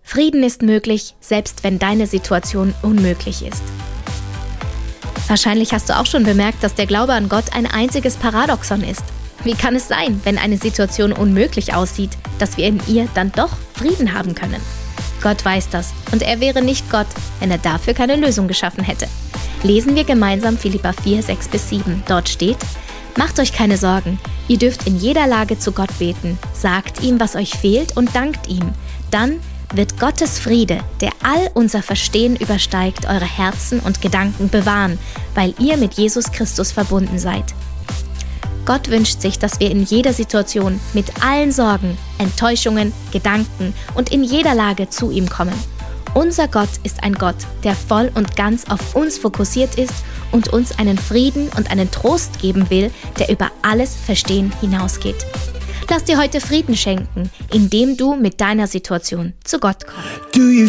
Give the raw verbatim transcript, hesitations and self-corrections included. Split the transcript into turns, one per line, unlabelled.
Frieden ist möglich, selbst wenn deine Situation unmöglich ist. Wahrscheinlich hast du auch schon bemerkt, dass der Glaube an Gott ein einziges Paradoxon ist. Wie kann es sein, wenn eine Situation unmöglich aussieht, dass wir in ihr dann doch Frieden haben können? Gott weiß das und er wäre nicht Gott, wenn er dafür keine Lösung geschaffen hätte. Lesen wir gemeinsam Philipper vier, sechs bis sieben. Dort steht: Macht euch keine Sorgen, ihr dürft in jeder Lage zu Gott beten, sagt ihm, was euch fehlt und dankt ihm. Dann wird Gottes Friede, der all unser Verstehen übersteigt, eure Herzen und Gedanken bewahren, weil ihr mit Jesus Christus verbunden seid. Gott wünscht sich, dass wir in jeder Situation mit allen Sorgen, Enttäuschungen, Gedanken und in jeder Lage zu ihm kommen. Unser Gott ist ein Gott, der voll und ganz auf uns fokussiert ist und uns einen Frieden und einen Trost geben will, der über alles Verstehen hinausgeht. Lass dir heute Frieden schenken, indem du mit deiner Situation zu Gott kommst.